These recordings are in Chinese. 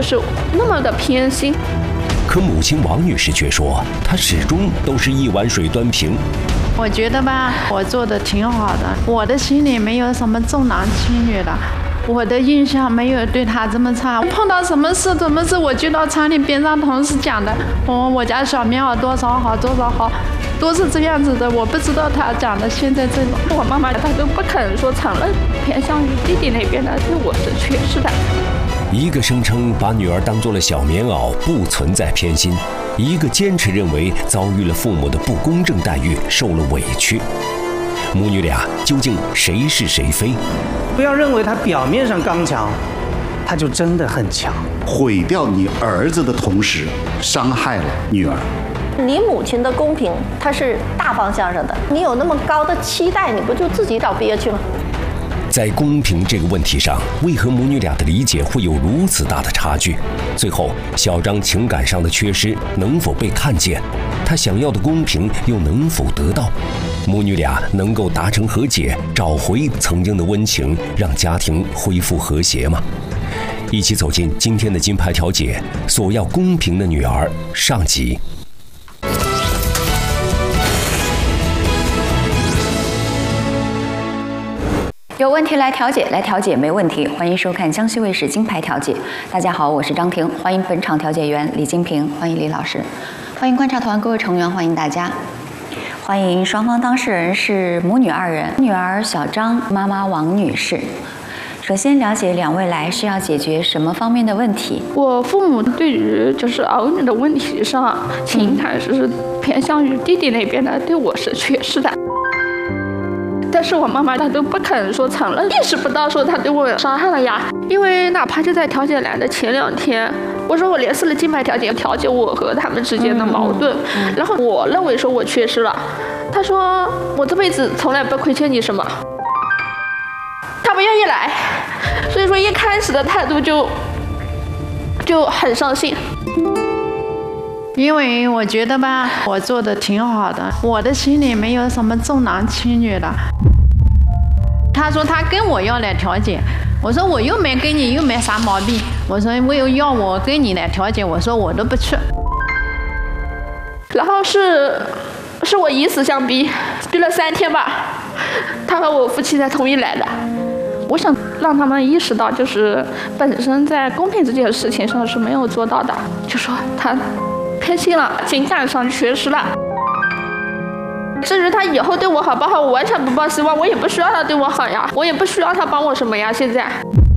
就是那么的偏心。 可母亲王女士却说，她始终都是一碗水端平。 我觉得吧，我做的挺好的，我的心里没有什么重男轻女的，我的印象没有对他这么差。碰到什么事，我就到厂里边上同事讲的，我家小棉袄多少好，都是这样子的。我不知道他讲的现在这种，我妈妈她都不肯说承认，偏向于弟弟那边的，对我是缺失的。 一个声称把女儿当作了小棉袄，不存在偏心；一个坚持认为遭遇了父母的不公正待遇，受了委屈。母女俩究竟谁是谁非？ 不要认为他表面上刚强，他就真的很强。 毁掉你儿子的同时，伤害了女儿。 你母亲的公平，它是大方向上的。你有那么高的期待，你不就自己找憋屈吗？ 在公平这个问题上，为何母女俩的理解会有如此大的差距？最后，小张情感上的缺失能否被看见？他想要的公平又能否得到？母女俩能够达成和解，找回曾经的温情，让家庭恢复和谐吗？一起走进今天的金牌调解，索要公平的女儿上集。 有问题来调解没问题。欢迎收看江西卫视金牌调解。大家好，我是张婷，欢迎本场调解员李金平，欢迎李老师，欢迎观察团各位成员，欢迎大家。欢迎双方当事人是母女二人，女儿小张，妈妈王女士。首先了解两位来是要解决什么方面的问题？ 我父母对于就是儿女的问题上，情感是偏向于弟弟那边的，对我是缺失的。但是我妈妈她都不肯说承认，意识不到说她对我伤害了呀。因为哪怕就在调解来的前2天，我说我联系了金牌调解，调解我和他们之间的矛盾。然后我认为说我缺失了，他说我这辈子从来不亏欠你什么，他不愿意来，所以说一开始的态度就很伤心。 因为我觉得吧，我做的挺好的，我的心里没有什么重男轻女的。他说他跟我要来调解，我说我又没跟你又没啥毛病，我说我又要我跟你来调解，我说我都不去。 然后是我以死相逼，逼了3天吧，他和我夫妻才同意来的。我想让他们意识到，就是本身在公平这件事情上是没有做到的，就说他偏心了，情感上缺失了。至于他以后对我好不好，我完全不抱希望，我也不需要他对我好呀，我也不需要他帮我什么呀。现在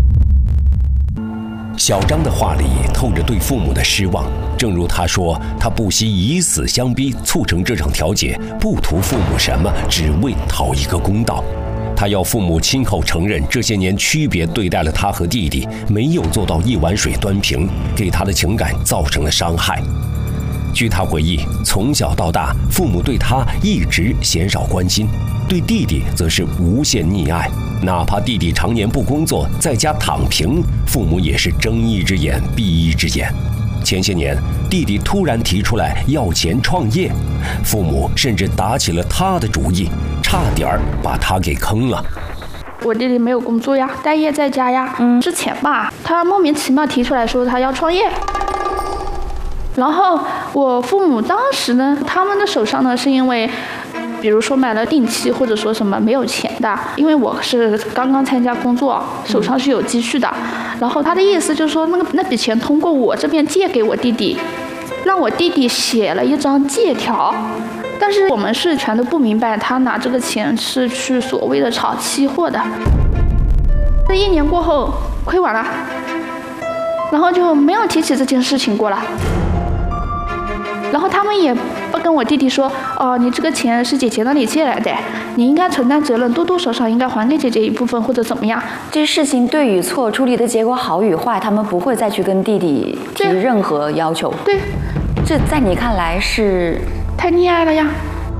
小张的话里透着对父母的失望，正如他说，他不惜以死相逼，促成这场调解，不图父母什么，只为讨一个公道。他要父母亲口承认这些年区别对待了他和弟弟，没有做到一碗水端平，给他的情感造成了伤害。据他回忆，从小到大，父母对他一直鲜少关心，对弟弟则是无限溺爱。哪怕弟弟常年不工作，在家躺平，父母也是睁一只眼闭一只眼。前些年，弟弟突然提出来要钱创业，父母甚至打起了他的主意，差点把他给坑了。 我弟弟没有工作呀，待业在家呀。之前吧，他莫名其妙提出来说他要创业。然后我父母当时呢，他们的手上呢是因为比如说买了定期或者说什么没有钱的，因为我是刚刚参加工作，手上是有积蓄的。然后他的意思就是说那笔钱通过我这边借给我弟弟，让我弟弟写了一张借条。但是我们是全都不明白，他拿这个钱是去所谓的炒期货的。这1年过后亏完了，然后就没有提起这件事情过了。然后他们也不跟我弟弟说，你这个钱是姐姐那里借来的，你应该承担责任，多多少少应该还给姐姐一部分或者怎么样。 这事情对与错，处理的结果好与坏，他们不会再去跟弟弟提任何要求。 对， 这在你看来是太溺爱了呀。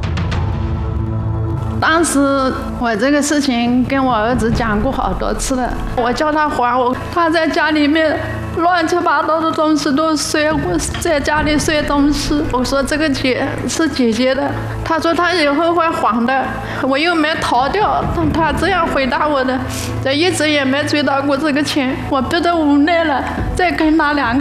当时我这个事情跟我儿子讲过好多次了，我叫他还我，他在家里面乱七八糟的东西都碎，我在家里碎东西。我说这个钱是姐姐的，他说他以后会还的，我又没逃掉，他这样回答我的，这一直也没追到过这个钱，我逼得无奈了，再跟他2个